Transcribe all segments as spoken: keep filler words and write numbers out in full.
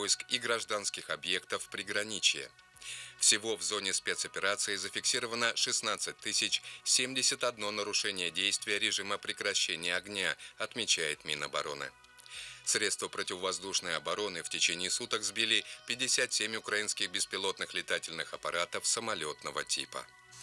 войск и гражданских объектов в приграничье. Всего в зоне спецоперации зафиксировано шестнадцать тысяч семьдесят одно нарушение действия режима прекращения огня, отмечает Минобороны. Средства противовоздушной обороны в течение суток сбили пятьдесят семь украинских беспилотных летательных аппаратов самолетного типа.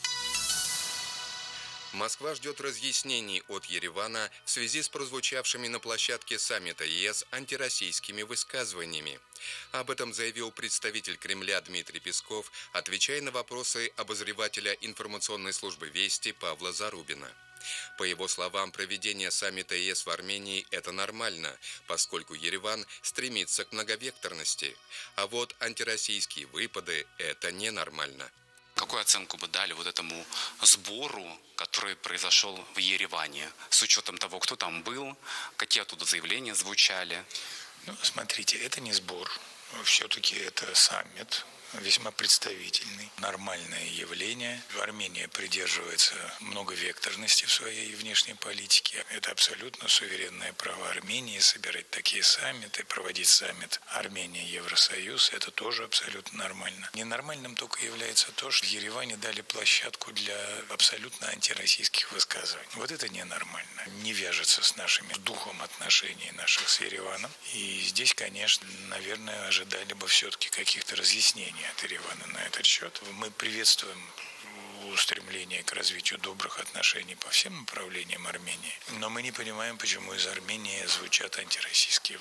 Москва ждет разъяснений от Еревана в связи с прозвучавшими на площадке саммита ЕС антироссийскими высказываниями. Об этом заявил представитель Кремля Дмитрий Песков, отвечая на вопросы обозревателя информационной службы «Вести» Павла Зарубина. По его словам, проведение саммита ЕС в Армении – это нормально, поскольку Ереван стремится к многовекторности, а вот антироссийские выпады – это ненормально. Какую оценку бы дали вот этому сбору, который произошел в Ереване, с учетом того, кто там был, какие оттуда заявления звучали? Ну, смотрите, это не сбор, все-таки это саммит, весьма представительный, нормальное явление. Армения придерживается многовекторности в своей внешней политике. Это абсолютно суверенное право Армении собирать такие саммиты, проводить саммит Армения-Евросоюз. Это тоже абсолютно нормально. Ненормальным только является то, что в Ереване дали площадку для абсолютно антироссийских высказываний. Вот это ненормально. Не вяжется с нашим духом отношений наших с Ереваном. И здесь, конечно, наверное, ожидали бы все-таки каких-то разъяснений от Еревана на этот счет. Мы приветствуем устремление к развитию добрых отношений по всем направлениям Армении. Но мы не понимаем, почему из Армении звучат антироссийские